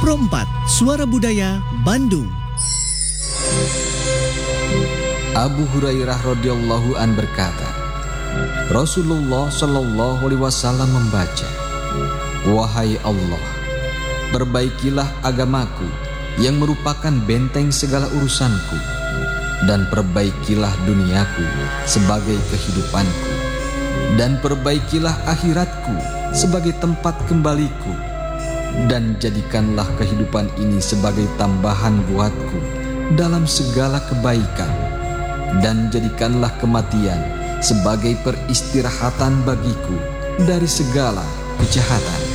Pro 4 Suara Budaya Bandung. Abu Hurairah radhiyallahu an berkata, Rasulullah shallallahu alaihi wasallam membaca, "Wahai Allah, perbaikilah agamaku yang merupakan benteng segala urusanku, dan perbaikilah duniaku sebagai kehidupanku, dan perbaikilah akhiratku sebagai tempat kembaliku, dan jadikanlah kehidupan ini sebagai tambahan buatku dalam segala kebaikan, dan jadikanlah kematian sebagai peristirahatan bagiku dari segala kejahatan."